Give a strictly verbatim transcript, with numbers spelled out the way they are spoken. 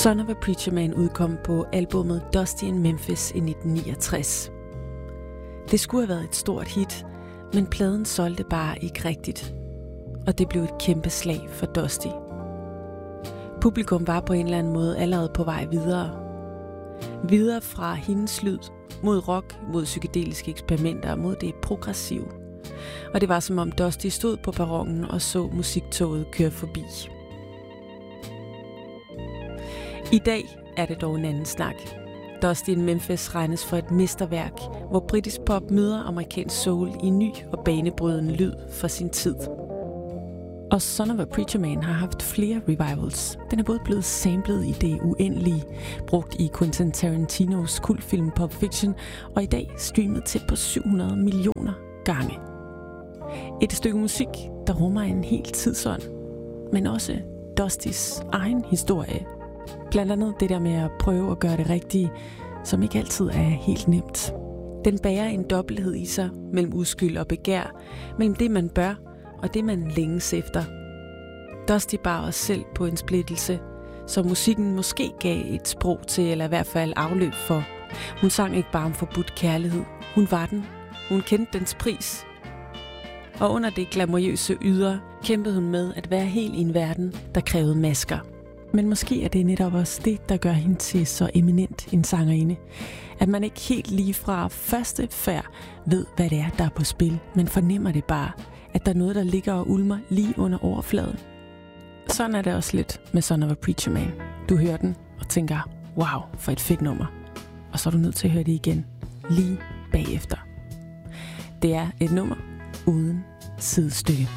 Son of a Preacher Man udkom på albummet Dusty in Memphis i nitten niogtres. Det skulle have været et stort hit, men pladen solgte bare ikke rigtigt. Og det blev et kæmpe slag for Dusty. Publikum var på en eller anden måde allerede på vej videre. Videre fra hendes lyd, mod rock, mod psykedeliske eksperimenter, mod det progressive. Og det var som om Dusty stod på perronen og så musiktoget køre forbi. I dag er det dog en anden snak. Dusty in Memphis regnes for et mesterværk, hvor britisk pop møder amerikansk soul i ny og banebrydende lyd for sin tid. Og Son of a Preacher Man har haft flere revivals. Den er både blevet samlet i det uendelige, brugt i Quentin Tarantinos kultfilm Pulp Fiction, og i dag streamet til på syv hundrede millioner gange. Et stykke musik, der rummer en hel tidsånd, men også Dustys egen historie. Blandt andet det der med at prøve at gøre det rigtige, som ikke altid er helt nemt. Den bærer en dobbelthed i sig mellem uskyld og begær, mellem det man bør og det man længes efter. Dusty bar os selv på en splittelse, som musikken måske gav et sprog til, eller i hvert fald afløb for. Hun sang ikke bare om forbudt kærlighed. Hun var den. Hun kendte dens pris. Og under det glamourøse ydre kæmpede hun med at være helt i en verden, der krævede masker. Men måske er det netop også det, der gør hende til så eminent en sangerinde. At man ikke helt lige fra første færd ved, hvad det er, der er på spil, men fornemmer det bare, at der er noget, der ligger og ulmer lige under overfladen. Sådan er det også lidt med Son of a Preacher Man. Du hører den og tænker, wow, for et fedt nummer. Og så er du nødt til at høre det igen, lige bagefter. Det er et nummer uden sidestykke.